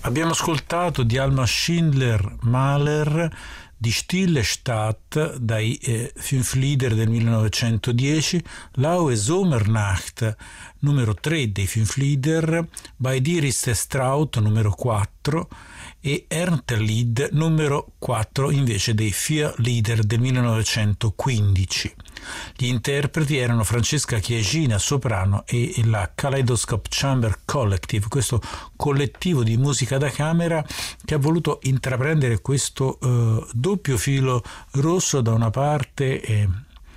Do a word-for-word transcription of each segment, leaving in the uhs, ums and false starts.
Abbiamo ascoltato di Alma Schindler Mahler di Stille Stadt dai eh, Fünflieder del millenovecentodieci, Laue Sommernacht numero tre dei Fünflieder, Bei dir ist es traut numero quattro e Erntelied numero quattro invece dei Vier Lieder del millenovecentoquindici. Gli interpreti erano Francesca Chiesina, soprano, e la Kaleidoscope Chamber Collective, questo collettivo di musica da camera che ha voluto intraprendere questo eh, doppio filo rosso. Da una parte eh,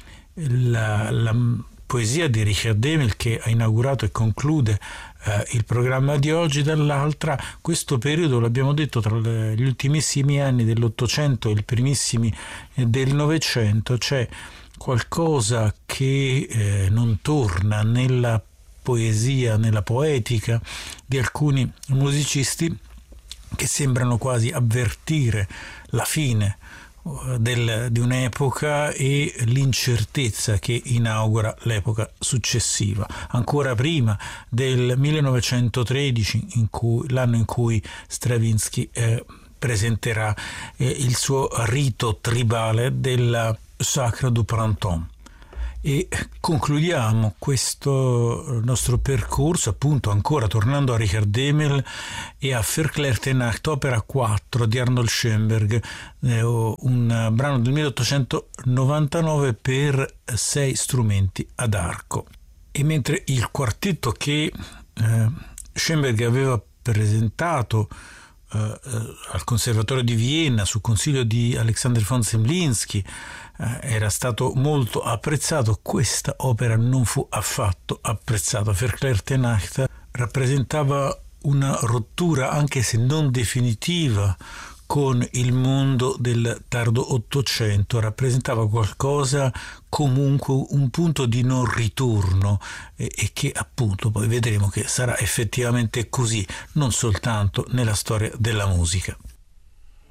la, la poesia di Richard Emil, che ha inaugurato e conclude eh, il programma di oggi, dall'altra questo periodo, l'abbiamo detto, tra gli ultimissimi anni dell'Ottocento e i primissimi del Novecento. C'è qualcosa che eh, non torna nella poesia, nella poetica di alcuni musicisti, che sembrano quasi avvertire la fine del, di un'epoca e l'incertezza che inaugura l'epoca successiva. Ancora prima del millenovecentotredici, in cui, l'anno in cui Stravinsky eh, presenterà eh, il suo rito tribale della Sacre du Printemps. E concludiamo questo nostro percorso appunto ancora tornando a Richard Emil e a Verklärte Nacht, opera quattro di Arnold Schoenberg, eh, un brano del milleottocentonovantanove per sei strumenti ad arco. E mentre il quartetto che eh, Schoenberg aveva presentato Uh, uh, al Conservatorio di Vienna su consiglio di Alexander von Zemlinsky uh, era stato molto apprezzato, questa opera non fu affatto apprezzata. Verklärte Nacht rappresentava una rottura, anche se non definitiva, con il mondo del tardo Ottocento, rappresentava qualcosa, comunque un punto di non ritorno, e, e che appunto poi vedremo che sarà effettivamente così, non soltanto nella storia della musica.